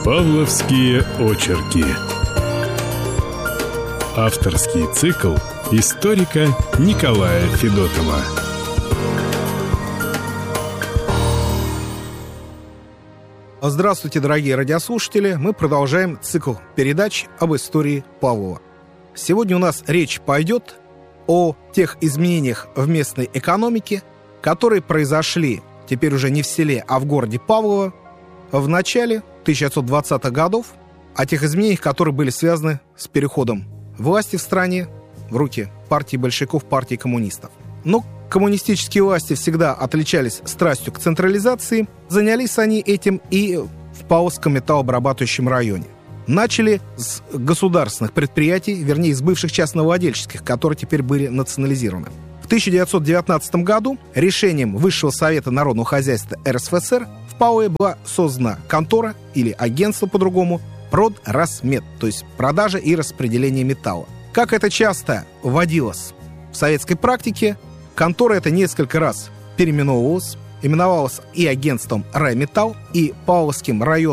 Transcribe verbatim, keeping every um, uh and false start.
Павловские очерки. Авторский цикл историка Николая Федотова. Здравствуйте, дорогие радиослушатели! Мы продолжаем цикл передач об истории Павлова. Сегодня у нас речь пойдет о тех изменениях в местной экономике, которые произошли теперь уже не в селе, а в городе Павлово в начале тысяча девятьсот двадцатых годов, о тех изменениях, которые были связаны с переходом власти в стране в руки партии большевиков, партии коммунистов. Но коммунистические власти всегда отличались страстью к централизации. Занялись они этим и в Павловском металлообрабатывающем районе. Начали с государственных предприятий, вернее, с бывших частновладельческих, которые теперь были национализированы. В тысяча девятьсот девятнадцатом году решением Высшего совета народного хозяйства эр эс эф эс эр в Павлове была создана контора, или агентство по-другому, Продразмет, то есть продажа и распределение металла. Как это часто вводилось в советской практике, контора эта несколько раз переименовывалась, именовалась и агентством Райметалл, и Павловским районным